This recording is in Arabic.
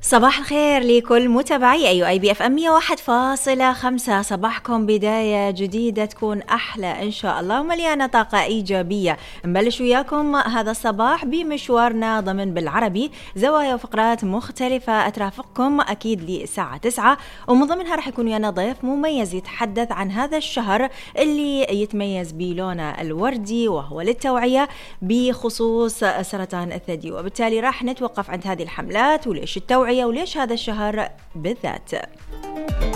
صباح الخير لكل متابعي أيو أي بي اف ام 101.5. صباحكم بداية جديدة تكون أحلى إن شاء الله ومليانة طاقة إيجابية. نبلش وياكم هذا الصباح بمشوارنا ضمن بالعربي، زوايا وفقرات مختلفة ترافقكم أكيد للساعة 9، ومن ضمنها راح يكون ويانا ضيف مميز يتحدث عن هذا الشهر اللي يتميز بلونه الوردي وهو للتوعية بخصوص سرطان الثدي، وبالتالي راح نتوقف عند هذه الحملات وليش التوعية وليش هذا الشهر بالذات.